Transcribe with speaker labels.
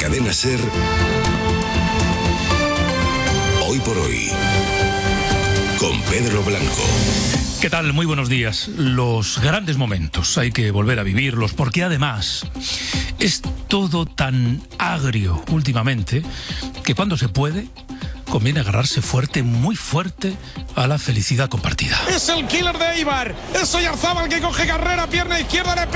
Speaker 1: Cadena SER, Hoy por Hoy, con Pedro Blanco.
Speaker 2: ¿Qué tal? Muy buenos días. Los grandes momentos hay que volver a vivirlos, porque además es todo tan agrio últimamente que cuando se puede conviene agarrarse fuerte, muy fuerte, a la felicidad compartida.
Speaker 3: Es el killer de Eibar, es Oyarzábal que coge carrera, pierna izquierda, le